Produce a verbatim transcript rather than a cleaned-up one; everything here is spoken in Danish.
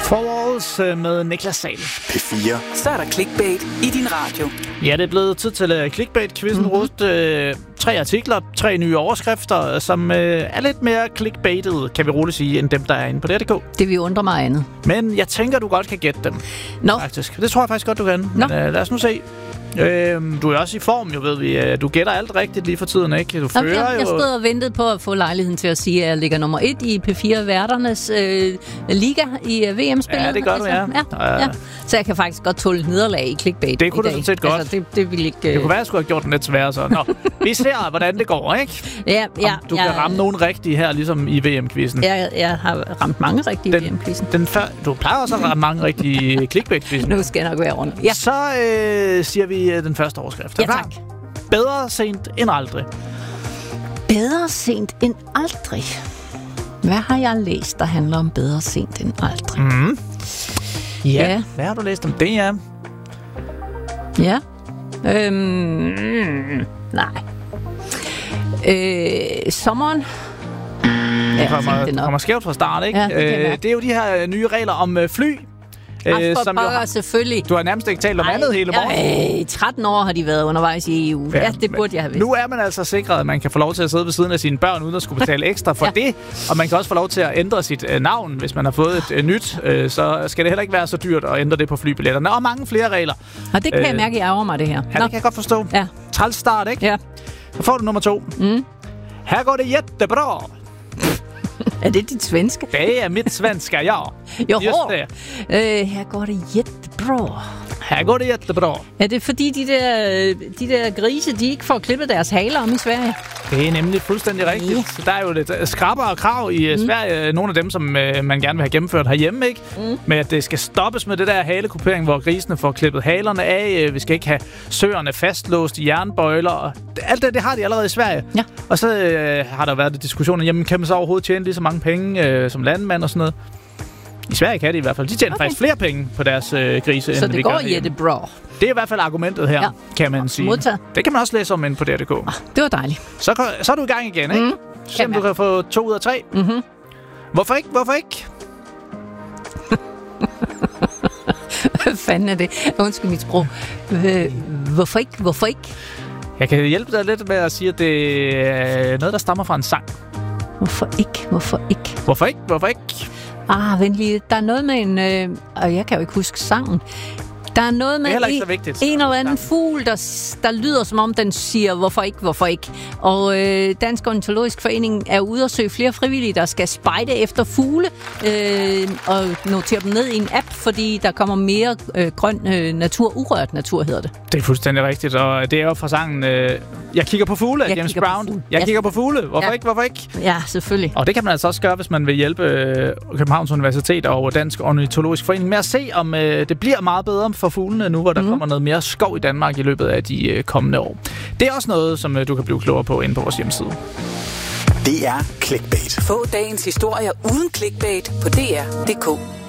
Falls med Niklas Sahl. P fire. Så er der clickbait i din radio. Ja, det er blevet tid til clickbait-quizzen. Mm-hmm. Rust øh, tre artikler, tre nye overskrifter, som øh, er lidt mere clickbaitet, kan vi roligt sige, end dem, der er inde på D R punktum D K. Det vil undre mig andet. Men jeg tænker, du godt kan gætte dem. Nå. Faktisk. Det tror jeg faktisk godt, du kan. Nå. Men øh, lad os nu se. Øhm, du er også i form, jo ved vi. Du gætter alt rigtigt lige for tiden, ikke? Du fører jeg, jeg jo... stod og ventede på at få lejligheden til at sige, at jeg ligger nummer et i P fire Værternes øh, liga i øh, V M-spillet. Ja, det gør du, ja. ja, ja. Så jeg kan faktisk godt tåle et nederlag i clickbait. Det kunne du sådan set godt. Altså, det, det ville ikke... Øh... Det kunne være, at jeg skulle have gjort den lidt sværere så. Nå, vi ser, hvordan det går, ikke? Ja, ja. Om du ja, kan ramme nogen rigtige her, ligesom i V M-quizzen. Ja, jeg, jeg har ramt mange rigtige den, i V M-quizzen. Den før, du plejer også at ramme mange rigtige clickbait-quizzen. Nu skal jeg nok være rundt. Ja. Så øh, siger vi øh, den første overskrift. Ja, tak. Bedre sent end aldrig. Bedre sent end aldrig. Hvad har jeg læst, der handler om bedre sent end aldrig? Mm. Ja. Ja. Hvad har du læst om det, ja? Ja. Øhm, nej. Øh, sommeren. Det kommer, kommer skævt fra start, ikke? Ja, det, øh, det er jo de her nye regler om øh, fly. Øh, som jo har, selvfølgelig. Du har nærmest ikke talt om Ej, andet hele morgen. Øh, tretten år har de været undervejs i E U. Ja, ja det burde jeg have vidst. Nu er man altså sikret, at man kan få lov til at sidde ved siden af sine børn, uden at skulle betale ekstra for ja. det. Og man kan også få lov til at ændre sit øh, navn, hvis man har fået et øh, nyt. Øh, så skal det heller ikke være så dyrt at ændre det på flybilletterne. Og mange flere regler. Og det kan øh, jeg mærke, jeg ærger mig, det her. Ja, det kan jeg godt forstå. Ja. Træls start, ikke? Ja. Så får du nummer to. Mm. Her går det jättebra. Er det dit svenske? Det er mit svenska, ja. Jo, just det. Øh, her går det jättebra. Her går det jättebra. Er det fordi de der, de der grise, de ikke får klippet deres haler om i Sverige? Det er nemlig fuldstændig rigtigt. Ja. Der er jo lidt skrappere krav i mm. Sverige. Nogle af dem, som øh, man gerne vil have gennemført herhjemme, ikke? Mm. Men at det skal stoppes med det der halekupering, hvor grisene får klippet halerne af. Vi skal ikke have søerne fastlåst i jernbøjler. Alt det, det har de allerede i Sverige. Ja. Og så øh, har der været diskussioner, jamen kan man så overhovedet tjene lige så mange penge øh, som landmand og sådan noget? I Sverige kan de i hvert fald. De tjener okay. faktisk flere penge på deres øh, grise, så end det vi går gør i det bra. Det er i hvert fald argumentet her, ja. kan man sige. Modtaget. Det kan man også læse om inde på D R punktum D K. Ah, det var dejligt. Så, så er du i gang igen, ikke? Mm. Se om du kan få to ud af tre. Mm-hmm. Hvorfor ikke? Hvorfor ikke? Hvad fanden er det? Undskyld mit sprog. Hvorfor ikke? Hvorfor ikke? Jeg kan hjælpe dig lidt med at sige, at det er noget, der stammer fra en sang. Hvorfor ikke? Hvorfor ikke? Hvorfor ikke? Hvorfor ikke? Ah, vent lige. Der er noget med en... Øh, og jeg kan jo ikke huske sangen. Der er noget med er en, en eller anden fugl, der, der lyder som om den siger, hvorfor ikke, hvorfor ikke. Og øh, Dansk Ornitologisk Forening er ude at søge flere frivillige, der skal spejde efter fugle øh, og notere dem ned i en app, fordi der kommer mere øh, grøn øh, natur, urørt natur hedder det. Det er fuldstændig rigtigt, og det er jo fra sangen øh, Jeg kigger på fugle af James Brown. Jeg ja. kigger på fugle. Hvorfor ja. ikke, hvorfor ikke? Ja, selvfølgelig. Og det kan man altså også gøre, hvis man vil hjælpe øh, Københavns Universitet og Dansk Ornitologisk Forening med at se, om øh, det bliver meget bedre for fuglene nu, hvor der mm. kommer noget mere skov i Danmark i løbet af de øh, kommende år. Det er også noget, som øh, du kan blive klogere på inde på vores hjemmeside. Det er Clickbait. Få dagens historier uden clickbait på D R punktum D K.